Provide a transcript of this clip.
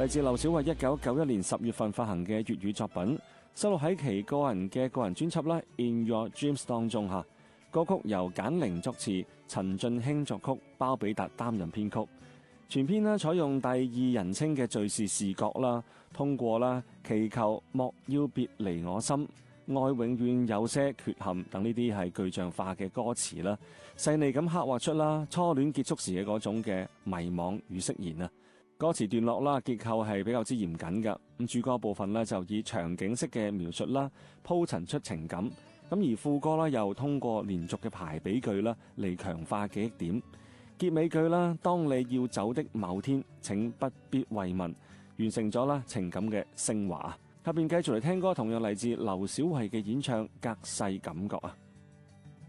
嚟自劉小慧1991年10月份發行嘅粵語作品，收錄喺其個人專輯啦《In Your Dreams》當中嚇。歌曲由簡寧作詞，陳進興作曲，包比達擔任編曲。全篇呢採用第二人稱嘅敘事視角啦，通過啦祈求莫要別離我心，愛永遠有些缺陷等呢啲係具象化嘅歌詞啦，細膩咁刻畫出啦初戀結束時嘅嗰種嘅迷惘與釋然啊。歌詞段落啦結構係比較之嚴謹㗎，咁主歌部分呢就以場景式嘅描述啦鋪陳出情感。咁而副歌啦，又通過連續嘅排比句啦嚟強化記憶點。結尾句啦，當你要走的某天，請不必慰問，完成咗啦情感嘅升華。下邊繼續嚟聽歌，同樣嚟自劉小慧嘅演唱《隔世感覺》啊。